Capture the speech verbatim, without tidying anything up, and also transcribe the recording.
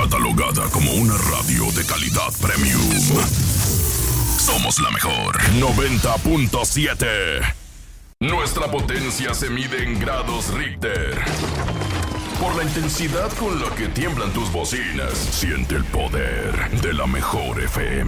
catalogada como una radio de calidad premium. Somos la mejor. noventa punto siete. Nuestra potencia se mide en grados Richter. Por la intensidad con la que tiemblan tus bocinas, siente el poder de la mejor F M.